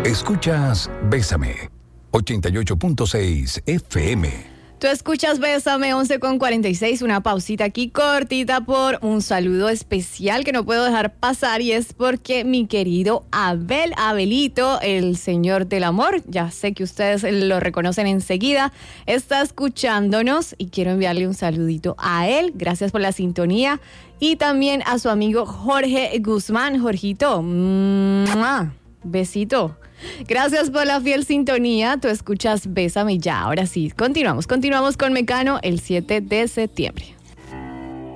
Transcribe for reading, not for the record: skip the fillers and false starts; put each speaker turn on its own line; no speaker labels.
Escuchas Bésame, 88.6 FM.
Tú escuchas Bésame 11:46, una pausita aquí cortita por un saludo especial que no puedo dejar pasar, y es porque mi querido Abelito, el señor del amor, ya sé que ustedes lo reconocen enseguida, está escuchándonos y quiero enviarle un saludito a él. Gracias por la sintonía, y también a su amigo Jorge Guzmán. Jorgito, ¡mua! Besito. Gracias por la fiel sintonía. Tú escuchas Bésame ya. Ahora sí, continuamos con Mecano el 7 de septiembre.